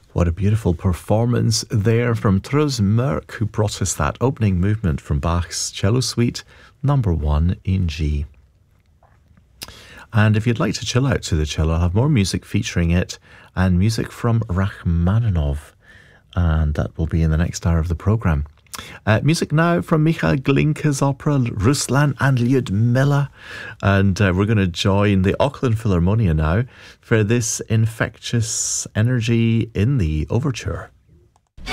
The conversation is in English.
What a beautiful performance there from Truls Merck, who brought us that opening movement from Bach's Cello Suite number 1 in G. And if you'd like to chill out to the cello, I'll have more music featuring it and music from Rachmaninoff, and that will be in the next hour of the programme. Music now from Michael Glinka's opera Ruslan and Lyudmila, and we're going to join the Auckland Philharmonia now for this infectious energy in the overture.